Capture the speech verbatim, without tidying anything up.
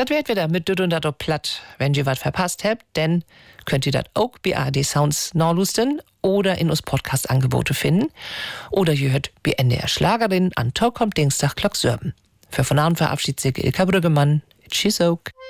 Das wird wieder mit Düt und Dat op Platt. Wenn ihr was verpasst habt, dann könnt ihr das auch bei A R D Sounds nachlusten oder in uns Podcast-Angebote finden. Oder ihr hört bei N D R Schlagerin an Talk kommt Dienstag Glock Sörben. Für von Abend verabschiedet sich Ilka Brüggemann. Tschüss auch.